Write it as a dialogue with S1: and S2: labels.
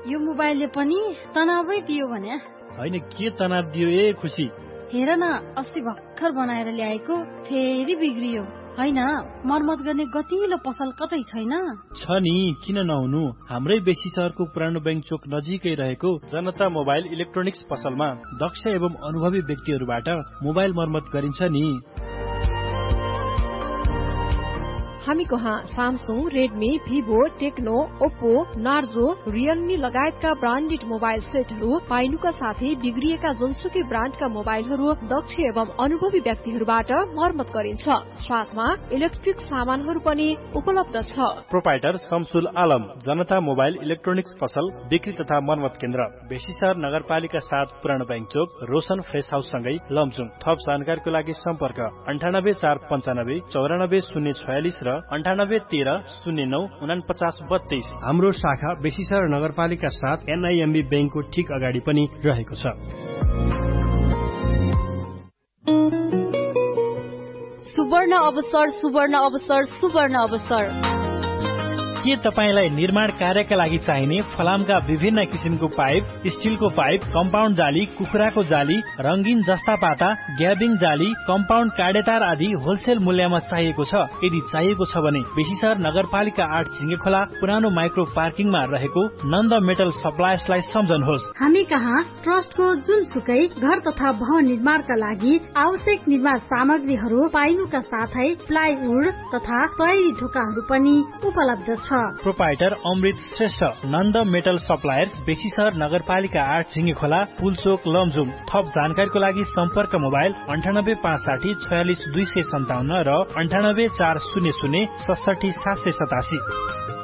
S1: यो मोबाइलले पनि तनावै दियो भने?
S2: होइन, के तनाव दियो ए खुसी?
S1: हेर न, अस्ति भर्खर बनाएर ल्याएको फेरि बिग्रियो। होइन, मर्मत गर्ने गतिलो पसल कतै छैन?
S2: छ नि, किन नहुनु। हाम्रै बेसी शहरको पुरानो बैंक चोक नजिकै रहेको जनता मोबाइल इलेक्ट्रोनिक्स पसलमा दक्ष एवं अनुभवी व्यक्तिहरूबाट मोबाइल मर्मत गरिन्छ नि।
S3: हामी कहाँ Samsung, Redmi, Vivo, Tecno, Oppo, Narzo, Realme लगायतका ब्रान्डेड मोबाइल सेटहरू पाइनुका साथै बिग्रिएका जुनसुकै ब्रान्डका मोबाइलहरू दक्ष एवं अनुभवी व्यक्तिहरूबाट मर्मत गरिन्छ। साथमा इलेक्ट्रिक सामानहरू पनि उपलब्ध छ।
S2: प्रोपाइटर शमसुल आलम, जनता मोबाइल इलेक्ट्रोनिक्स पसल, बिक्री तथा मर्मत केन्द्र, बेसीशहर नगरपालिका 7 पुरानो बैंक चोक, रोशन फ्रेस हाउस सँगै लमजुङ। थप जानकारीको लागि सम्पर्क 9845 94 046 र 9813094932। हाम्रो शाखा बेसीशहर नगरपालिका 7 NIMB बैंकको ठीक अगाडि पनि रहेको छ।
S4: सुवर्ण अवसर, सुवर्ण अवसर, सुवर्ण अवसर।
S2: के तपाईलाई निर्माण कार्यका लागि चाहिने फलामका विभिन्न किसिमको पाइप, स्टिलको पाइप, कम्पाउन्ड जाली, कुखुराको जाली, रंगीन जस्ता पाता, ग्याबिङ जाली, कम्पाउन्ड काडेतार आदि होलसेल मूल्यमा चाहिएको छ? यदि चाहिएको छ भने बेसीशहर नगरपालिका 8 झिङ्गेखोला पुरानो माइक्रो पार्किङमा रहेको नन्द मेटल सप्लायर्सलाई सम्झनुहोस्।
S1: हामी कहाँ ट्रस्टको जुनसुकै घर तथा भवन निर्माणका लागि आवश्यक निर्माण सामग्रीहरू पाइनुका साथै प्लाइवुड तथा तयारी ढोकाहरू पनि उपलब्ध छ।
S2: प्रोपाइटर अमृत श्रेष्ठ, नन्द मेटल सप्लायर्स, बेसीशहर नगरपालिका 8 झिङ्गेखोला, पुलचोक, लमजुङ। थप जानकारीको लागि सम्पर्क मोबाइल 9856 46 257 र 9840067787।